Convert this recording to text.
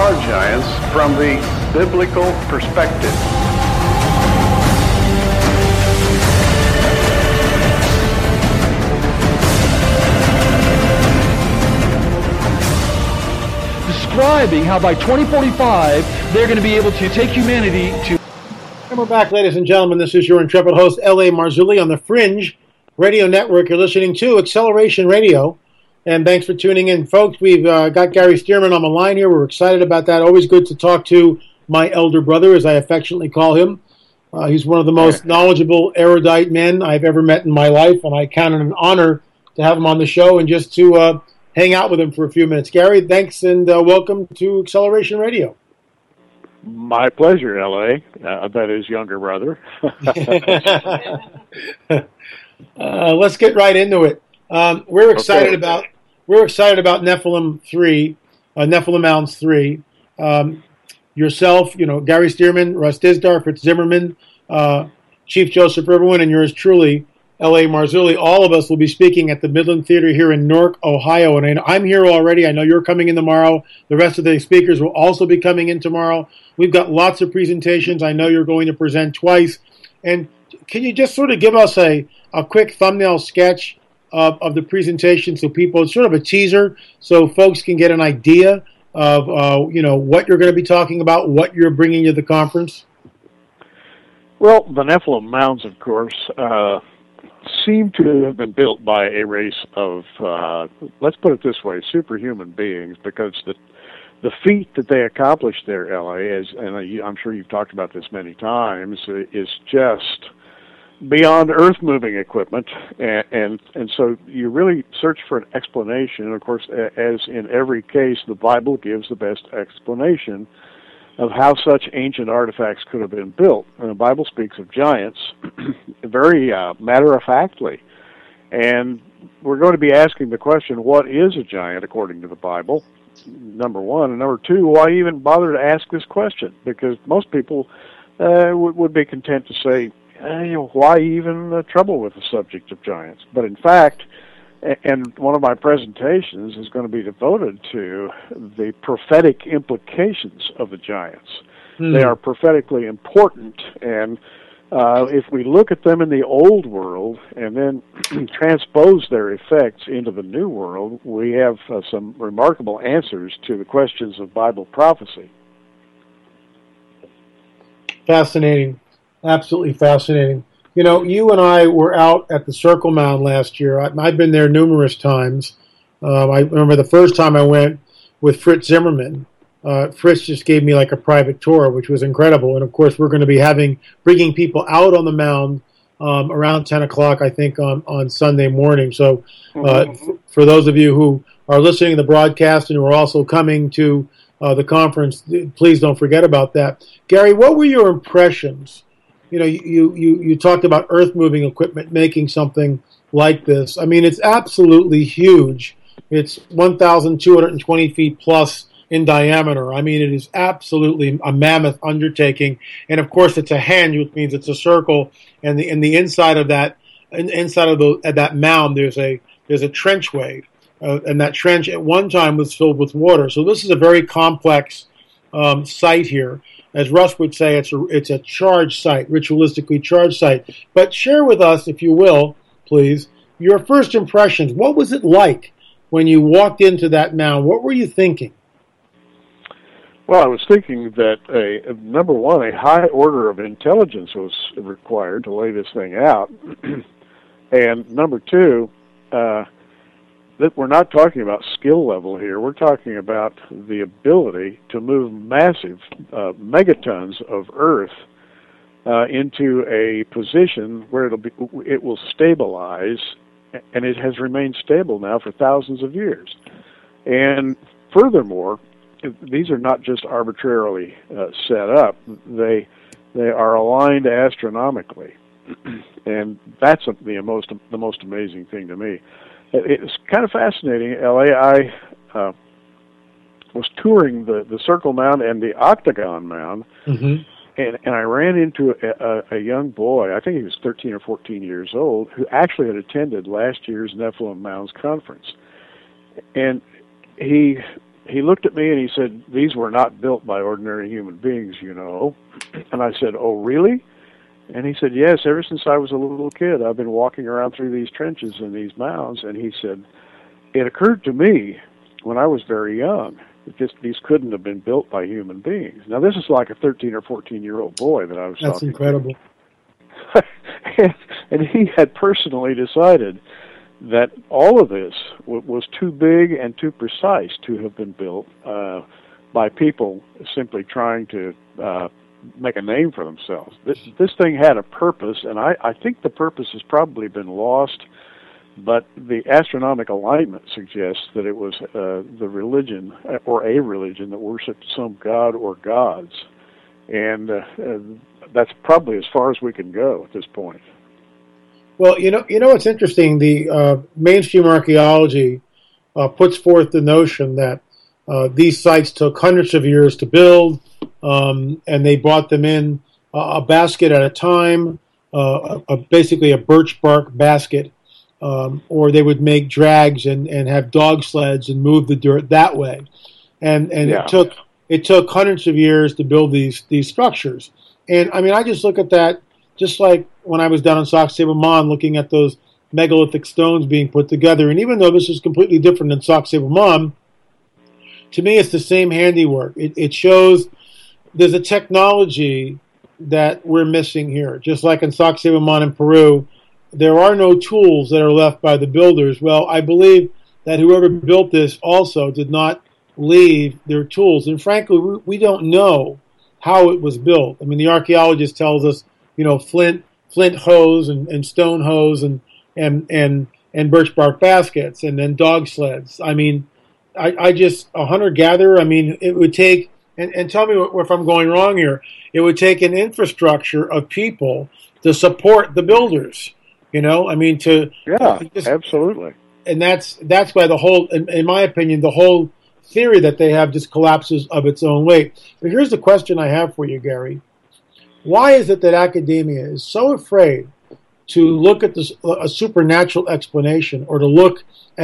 about giants from the biblical perspective. Describing how by 2045 they're going to be able to take humanity to... And we're back, ladies and gentlemen. This is your intrepid host, L.A. Marzulli, on the Fringe Radio Network. You're listening to Acceleration Radio, and thanks for tuning in. Folks, we've got Gary Stearman on the line here. We're excited about that. Always good to talk to my elder brother, as I affectionately call him. He's one of the most knowledgeable, erudite men I've ever met in my life, and I count it an honor to have him on the show and just to hang out with him for a few minutes. Gary, thanks, and welcome to Acceleration Radio. My pleasure, L.A. That is younger brother. Let's get right into it. We're excited about Nephilim 3, Nephilim Mounds 3. Yourself, Gary Stearman, Russ Dizdar, Fritz Zimmerman, Chief Joseph Irwin, and yours truly, L.A. Marzulli. All of us will be speaking at the Midland Theater here in Newark, Ohio. And I'm here already. I know you're coming in tomorrow. The rest of the speakers will also be coming in tomorrow. We've got lots of presentations. I know you're going to present twice. And can you just sort of give us a quick thumbnail sketch of the presentation so people, it's sort of a teaser, so folks can get an idea of what you're going to be talking about, what you're bringing to the conference? Well, the Nephilim Mounds, of course, seem to have been built by a race of, let's put it this way, superhuman beings, because the feat that they accomplished there, L.A., and I'm sure you've talked about this many times, is just beyond earth-moving equipment, and so you really search for an explanation. And of course, as in every case, the Bible gives the best explanation of how such ancient artifacts could have been built. And the Bible speaks of giants very matter-of-factly. And we're going to be asking the question, what is a giant according to the Bible? Number one. And number two, why even bother to ask this question? Because most people would be content to say, why even trouble with the subject of giants? But in fact, and one of my presentations is going to be devoted to the prophetic implications of the giants. They are prophetically important, and if we look at them in the old world and then transpose their effects into the new world, we have some remarkable answers to the questions of Bible prophecy. Fascinating. Absolutely fascinating. You and I were out at the Circle Mound last year. I've been there numerous times. I remember the first time I went with Fritz Zimmerman. Fritz just gave me like a private tour, which was incredible. And of course, we're going to be bringing people out on the mound around 10 o'clock, I think, on Sunday morning. So for those of you who are listening to the broadcast and who are also coming to the conference, please don't forget about that. Gary, what were your impressions? You talked about earth-moving equipment making something like this. I mean, it's absolutely huge. It's 1,220 feet plus in diameter. I mean, it is absolutely a mammoth undertaking. And of course, it's a hand, which means it's a circle. And the inside of that mound, there's a trenchway, and that trench at one time was filled with water. So this is a very complex site here. As Russ would say, it's a charged site, ritualistically charged site. But share with us, if you will, please, your first impressions. What was it like when you walked into that mound? What were you thinking? Well, I was thinking that, number one, a high order of intelligence was required to lay this thing out. And number two, that we're not talking about skill level here. We're talking about the ability to move massive megatons of earth into a position where it will stabilize, and it has remained stable now for thousands of years. And furthermore, these are not just arbitrarily set up; they are aligned astronomically, and that's the most amazing thing to me. It's kind of fascinating, L.A. I was touring the Circle Mound and the Octagon Mound, and I ran into a young boy, I think he was 13 or 14 years old, who actually had attended last year's Nephilim Mounds conference. And he he looked at me and he said, "These were not built by ordinary human beings, you know." And I said, "Oh, really?" And he said, "Yes, ever since I was a little kid, I've been walking around through these trenches and these mounds." And he said, "It occurred to me when I was very young that these couldn't have been built by human beings." Now, this is like a 13 or 14-year-old boy that I was That's talking incredible. to. And he had personally decided that all of this was too big and too precise to have been built by people simply trying to make a name for themselves. This thing had a purpose, and I think the purpose has probably been lost, but the astronomical alignment suggests that it was the religion, or a religion, that worshipped some god or gods. And that's probably as far as we can go at this point. Well, you know what's interesting? The mainstream archaeology puts forth the notion that these sites took hundreds of years to build, and they brought them in a basket at a time, basically a birch bark basket, or they would make drags and have dog sleds and move the dirt that way, and Yeah. it took hundreds of years to build these structures. And I mean, I just look at that. Just like when I was down in Sacsayhuaman looking at those megalithic stones being put together, and even though this is completely different than Sacsayhuaman, to me it's the same handiwork. It shows there's a technology that we're missing here. Just like in Sacsayhuaman in Peru, there are no tools that are left by the builders. Well, I believe that whoever built this also did not leave their tools. And frankly, we don't know how it was built. I mean, the archaeologist tells us, you know, flint hoes and stone hoes and birch bark baskets and then dog sleds. I mean, I just, a hunter-gatherer, I mean, it would take, and tell me if I'm going wrong here, it would take an infrastructure of people to support the builders, you know? I mean, Absolutely. And that's why the whole, in my opinion, the whole theory that they have just collapses of its own weight. But here's the question I have for you, Gary. Why is it that academia is so afraid to look at a supernatural explanation or to look